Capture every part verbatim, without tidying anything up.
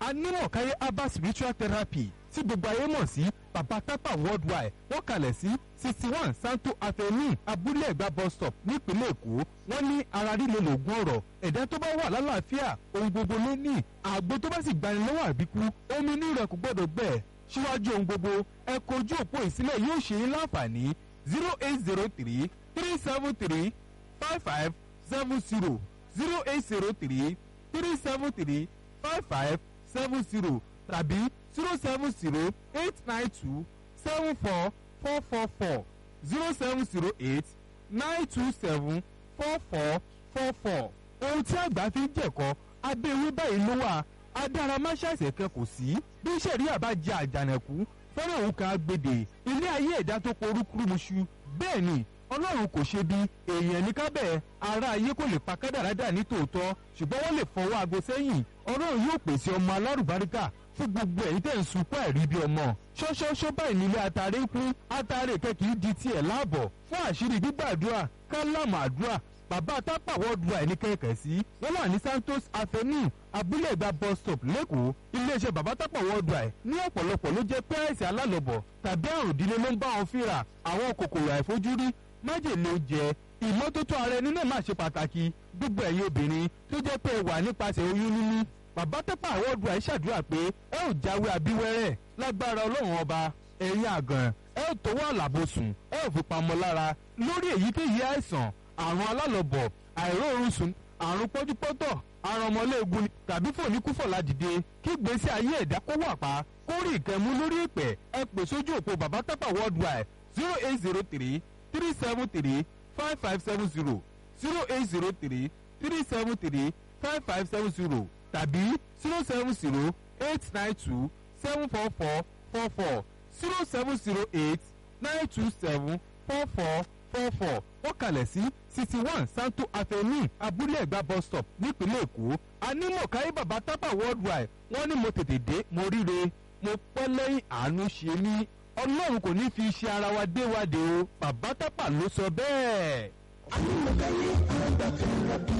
anímọ̀káyé herbal spiritual therapy tí gbogbo ayé mọ̀ sí baba tapa worldwide wọ́n kalẹ̀ sí sixty one santo avenue abúlé ẹ̀gbá bus stop nípínlẹ̀ èkó wọ́n ní ara líle lògùn ọ̀rọ̀ ẹ̀dá tó bá wà lálàáfíà ohun gbogbo ló ní àgbo tó bá sì gbani lọ́wọ́ àbíkú omi inú rẹ̀ kò gbọ́dọ̀ gbẹ síwájú ohun gbogbo ẹ kojú òpó ìsílẹ̀ yóò ṣe é láǹfààní zero eight zero three three seven three five five seven zero zero eight zero three three seven three five five seven zero tàbí zero seven zero eight nine two seven four four four four zero seven zero eight nine two seven four four four four. ohun tí àgbà fi ń jẹ̀kọ́ abẹ́ ewé báyìí ló wà adáramáṣáṣẹ̀ kan kò sí bí sẹ̀ríà bá jẹ àjànàkú fẹ́rẹ̀ òun kan agbèdè ilé ayé ẹ̀dá tó porúkúrúmuṣu bẹ́ẹ̀ ni ọlọ́run kò ṣe bí èèyàn ní kábẹ̀ ara ayé kò lè pa kádàrádà ní tòótọ́ ṣùgbọ́n wọ́n lè fọwọ́ aago sẹ́yìn ọlọ́run yóò pèsè ọmọ alárùbáríkà fún gbogbo ẹ̀yin tẹ̀ ń sunkún ẹ̀rí bí ọmọ ṣọ́ṣọ́ṣọ́ báyìí nílé atare ń kú atare kẹ́kì di tiẹ̀ láàbọ̀ fún àṣírí gbígbàdúrà kálámù àdúrà bàbá tápà worldwide ní kẹ̀kẹ́ sí wọ́n wà ní santos avenue abúlé ẹ̀gbá bus stop lẹ́kọ̀ọ́ iléeṣẹ́ bàbá tápà worldwide ní ọ̀pọ̀lọpọ̀ ló jẹ́ pé àìsàn alálọ̀bọ̀ tàbí àrùn ìdílé ló ń bá wọn fínra àwọn kòkòrò àìfojúrí májèlé oúnjẹ ìmọ́tótó ara ẹni náà máa ṣe pàtàkì gbogbo ẹ̀yin obìnrin tó jẹ́ pé ẹ wà nípasẹ̀ oyún níní bàbá tápà worldwide ṣàdúrà pé ẹ ò jáwé abíwẹ́rẹ́ lágbára ọlọ́run ọba ẹ̀yin àgàn ẹ ò tó wà lábòsùn ẹ ò fi pamọ́ lára lórí èyíkéyìí àìsàn àrùn alálọ̀bọ̀ àìróorun sùn àrùn pọ́júpọ́tọ̀ àrùn ọmọléegun tàbí fòníkúfọ̀lá dìde kí gbèsè ayé ẹ̀dá kó wà pa kó rí ìkẹ́mú lórí ìpẹ́ ẹ pè sójú òpó bàbá tápà worldwide zero eight zero three three seven three five five seven zero zero eight zero three three seven three five five seven zero tàbí zero seven zero eight nine two seven four four four four zero seven zero eight nine two seven four four four four wọ́n kalẹ̀ sí sixty one santo avenue abúlé ẹ̀gbá bus stop nípínlẹ̀ èkó anímọ̀káyé bàbá tápà worldwide wọ́n ní mo tètè dé mo ríre mo pẹ́ lẹ́yìn àánú ṣe mí ọlọ́run kò ní fi iṣẹ́ ara wa dé wa dé o bàbá tápà ló sọ bẹ́ẹ̀. anímọ̀káyé àgbà tẹ̀lé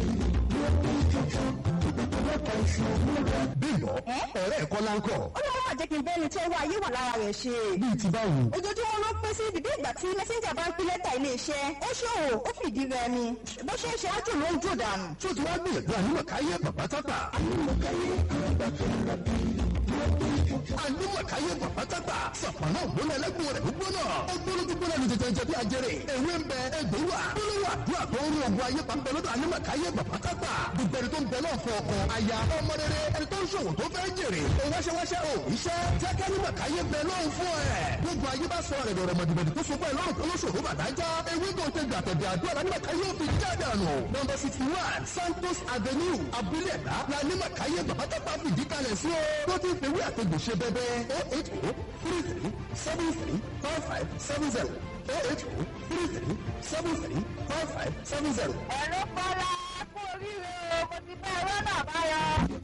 bímbọ ọ̀rẹ́ ẹ̀kọ́ láńkọ̀. ọlọ́run máa jẹ́ kí n bẹ́ni tí ọwọ́ ayé wà lára rẹ̀ ṣe. bíi ti báwo. ojoojúmọ́ ló pín sí ibìdí ìgbà tí mẹ́sẹ́ńjà bá ń pín lẹ́tà iléeṣẹ́ ó ṣòwò ó fìdí rẹmi bó ṣe ń ṣe ájò ló ń jò dànù. tó ti wá gbìyànjú anímọ̀káyé bàbá tápà. anímọ̀káyé àgbà tẹ̀lé anímọ̀káyé bàbá tápà sàpàná ògbóná ẹlẹ́gbọ̀n rẹ̀ gbóná ó gbóná gbóná ní tètè jẹ bí ajẹrè ewé ń bẹ egbò wà gbólóhùn àdúrà tó ń rí ogun ayé pàmpẹ lọ́dọ̀ anímọ̀káyé bàbá tápà gbogbo ẹni tó ń bẹ náà fún ọkọ aya ọmọ rere ẹni tó ń ṣòwò tó fẹ́ jèrè òun wáṣẹ́wáṣẹ́ ò iṣẹ́ jẹ́ kí anímọ̀káyé bẹ lóhùn fún ẹ̀ gbogbo ayé bá sọ rẹ̀ lọ́rọ̀ mọ̀dìmọ̀dì tó so bọ́ ẹ lọ́rùn tó lóṣòro bàdájá ewé tó ń tẹ̀gbà tẹ̀gbà àdúrà anímọ̀káyé ò fi jáde àná nọ́mbà sixty one santos avenue abúlé ẹ̀dá anímọ̀káyé bàbá tápà fìdí kalẹ̀ sí o tó ti fi wí àtẹ̀gbò ṣe bẹ́bẹ́ oh eight oh three three seven three five five seven zero oh eight oh three three seven three five five seven zero. ẹ̀rọ kọ́lá kú oríire mo ti bá ẹ̀rọ náà báyọ̀.